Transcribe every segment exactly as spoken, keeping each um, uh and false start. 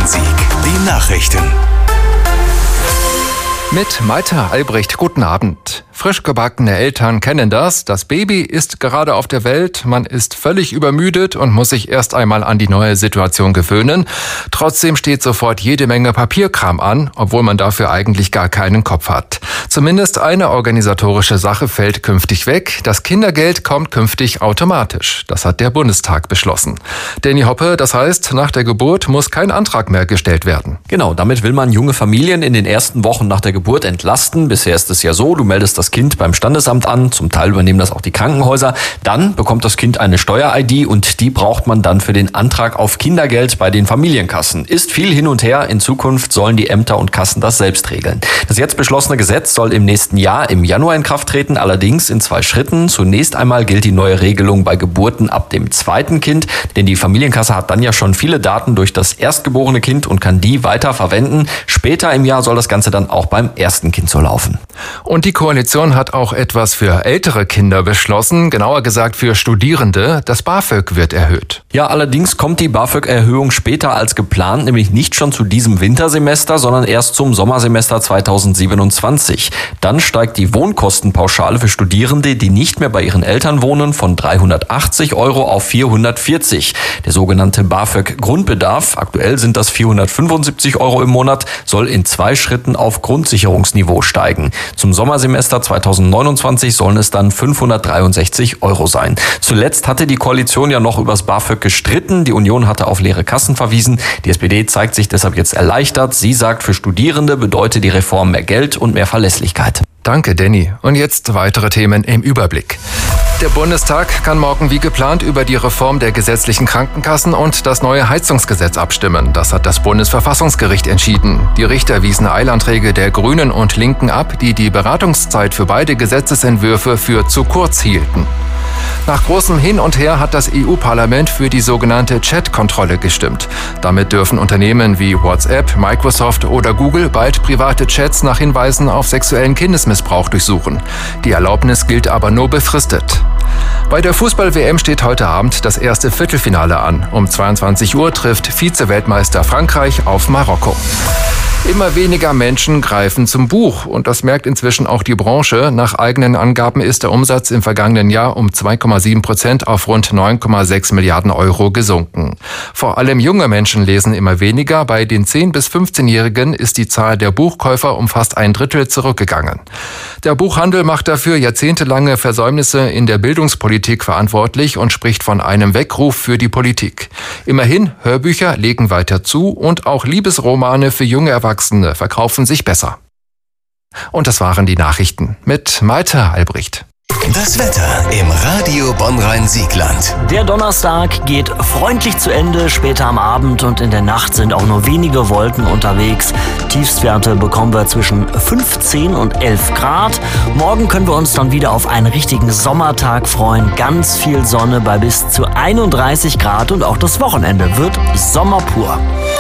Rhein-Sieg. Die Nachrichten. Mit Maita Albrecht, guten Abend. Frisch gebackene Eltern kennen das. Das Baby ist gerade auf der Welt, man ist völlig übermüdet und muss sich erst einmal an die neue Situation gewöhnen. Trotzdem steht sofort jede Menge Papierkram an, obwohl man dafür eigentlich gar keinen Kopf hat. Zumindest eine organisatorische Sache fällt künftig weg. Das Kindergeld kommt künftig automatisch. Das hat der Bundestag beschlossen. Danny Hoppe, das heißt, nach der Geburt muss kein Antrag mehr gestellt werden. Genau, damit will man junge Familien in den ersten Wochen nach der Geburt entlasten. Bisher ist es ja so, du meldest das Kind beim Standesamt an, zum Teil übernehmen das auch die Krankenhäuser. Dann bekommt das Kind eine Steuer-I D und die braucht man dann für den Antrag auf Kindergeld bei den Familienkassen. Ist viel hin und her, in Zukunft sollen die Ämter und Kassen das selbst regeln. Das jetzt beschlossene Gesetz soll im nächsten Jahr im Januar in Kraft treten, allerdings in zwei Schritten. Zunächst einmal gilt die neue Regelung bei Geburten ab dem zweiten Kind, denn die Familienkasse hat dann ja schon viele Daten durch das erstgeborene Kind und kann die weiter verwenden. Später im Jahr soll das Ganze dann auch beim ersten Kind so laufen. Und die Koalition hat auch etwas für ältere Kinder beschlossen, genauer gesagt für Studierende. Das BAföG wird erhöht. Ja, allerdings kommt die BAföG-Erhöhung später als geplant, nämlich nicht schon zu diesem Wintersemester, sondern erst zum Sommersemester zweitausendsiebenundzwanzig. Dann steigt die Wohnkostenpauschale für Studierende, die nicht mehr bei ihren Eltern wohnen, von dreihundertachtzig Euro auf vierhundertvierzig. Der sogenannte BAföG-Grundbedarf, aktuell sind das vierhundertfünfundsiebzig Euro im Monat, soll in zwei Schritten auf Grundsicherungsniveau steigen. Zum Sommersemester zweitausendneunundzwanzig sollen es dann fünfhundertdreiundsechzig Euro sein. Zuletzt hatte die Koalition ja noch übers BAföG gestritten. Die Union hatte auf leere Kassen verwiesen. Die S P D zeigt sich deshalb jetzt erleichtert. Sie sagt, für Studierende bedeutet die Reform mehr Geld und mehr Verlässlichkeit. Danke, Danny. Und jetzt weitere Themen im Überblick. Der Bundestag kann morgen wie geplant über die Reform der gesetzlichen Krankenkassen und das neue Heizungsgesetz abstimmen. Das hat das Bundesverfassungsgericht entschieden. Die Richter wiesen Eilanträge der Grünen und Linken ab, die die Beratungszeit für beide Gesetzesentwürfe für zu kurz hielten. Nach großem Hin und Her hat das E U-Parlament für die sogenannte Chat-Kontrolle gestimmt. Damit dürfen Unternehmen wie WhatsApp, Microsoft oder Google bald private Chats nach Hinweisen auf sexuellen Kindesmissbrauch durchsuchen. Die Erlaubnis gilt aber nur befristet. Bei der Fußball-W M steht heute Abend das erste Viertelfinale an. Um zweiundzwanzig Uhr trifft Vize-Weltmeister Frankreich auf Marokko. Immer weniger Menschen greifen zum Buch und das merkt inzwischen auch die Branche. Nach eigenen Angaben ist der Umsatz im vergangenen Jahr um zwei Komma sieben Prozent auf rund neun Komma sechs Milliarden Euro gesunken. Vor allem junge Menschen lesen immer weniger. Bei den zehn- bis fünfzehnjährigen ist die Zahl der Buchkäufer um fast ein Drittel zurückgegangen. Der Buchhandel macht dafür jahrzehntelange Versäumnisse in der Bildungspolitik verantwortlich und spricht von einem Weckruf für die Politik. Immerhin, Hörbücher legen weiter zu und auch Liebesromane für junge Erwachsene verkaufen sich besser. Und das waren die Nachrichten mit Maita Albrecht. Das Wetter im Radio Bonn-Rhein-Siegland. Der Donnerstag geht freundlich zu Ende. Später am Abend und in der Nacht sind auch nur wenige Wolken unterwegs. Tiefstwerte bekommen wir zwischen fünfzehn und elf Grad. Morgen können wir uns dann wieder auf einen richtigen Sommertag freuen. Ganz viel Sonne bei bis zu einunddreißig Grad und auch das Wochenende wird Sommer pur.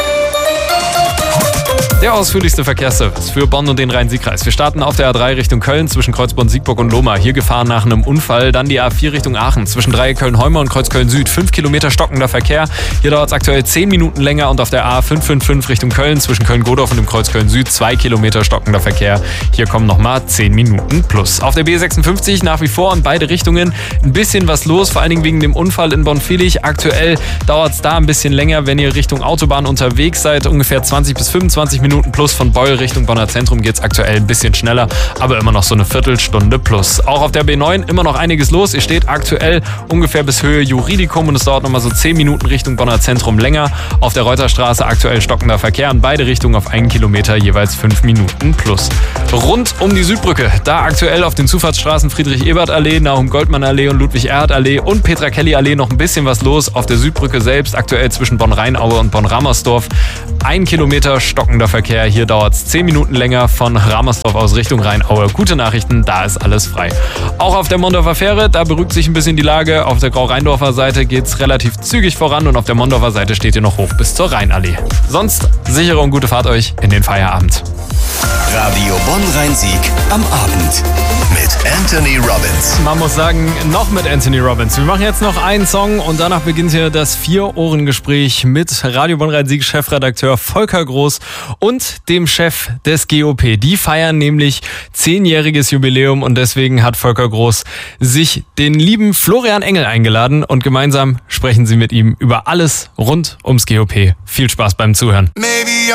Der ausführlichste Verkehrsservice für Bonn und den Rhein-Sieg-Kreis. Wir starten auf der A drei Richtung Köln zwischen Kreuzborn, Siegburg und Lohmar. Hier gefahren nach einem Unfall. Dann die A vier Richtung Aachen zwischen Dreiecköln-Heumer und Kreuzköln-Süd. Fünf Kilometer stockender Verkehr. Hier dauert es aktuell zehn Minuten länger. Und auf der A fünf fünf fünf Richtung Köln zwischen Köln-Godorf und dem Kreuzköln-Süd. Zwei Kilometer stockender Verkehr. Hier kommen nochmal zehn Minuten plus. Auf der B sechsundfünfzig nach wie vor in beide Richtungen ein bisschen was los. Vor allen Dingen wegen dem Unfall in Bonn-Vilich. Aktuell dauert es da ein bisschen länger, wenn ihr Richtung Autobahn unterwegs seid. Ungefähr zwanzig bis fünfundzwanzig Minuten plus. Von Beul Richtung Bonner Zentrum geht es aktuell ein bisschen schneller, aber immer noch so eine Viertelstunde plus. Auch auf der B neun immer noch einiges los. Ihr steht aktuell ungefähr bis Höhe Juridicum und es dauert nochmal so zehn Minuten Richtung Bonner Zentrum länger. Auf der Reuterstraße aktuell stockender Verkehr in beide Richtungen auf einen Kilometer jeweils fünf Minuten plus. Rund um die Südbrücke, da aktuell auf den Zufahrtsstraßen Friedrich-Ebert-Allee, Nahum-Goldmann-Allee und Ludwig-Erhard-Allee und Petra-Kelly-Allee noch ein bisschen was los. Auf der Südbrücke selbst aktuell zwischen Bonn-Rheinaue und Bonn-Ramersdorf ein Kilometer stockender Verkehr. Hier dauert es zehn Minuten länger von Ramersdorf aus Richtung Rheinaue. Gute Nachrichten, da ist alles frei. Auch auf der Mondorfer Fähre, da beruhigt sich ein bisschen die Lage. Auf der Grau-Rheindorfer Seite geht es relativ zügig voran und auf der Mondorfer Seite steht ihr noch hoch bis zur Rheinallee. Sonst sichere und gute Fahrt euch in den Feierabend. Radio Bonn-Rhein-Sieg am Abend mit Anthony Robbins. Man muss sagen, noch mit Anthony Robbins. Wir machen jetzt noch einen Song und danach beginnt hier das Vier-Ohren-Gespräch mit Radio Bonn-Rhein-Sieg-Chefredakteur Volker Groß und dem Chef des G O P. Die feiern nämlich zehnjähriges Jubiläum und deswegen hat Volker Groß sich den lieben Florian Engel eingeladen und gemeinsam sprechen sie mit ihm über alles rund ums G O P. Viel Spaß beim Zuhören. Maybe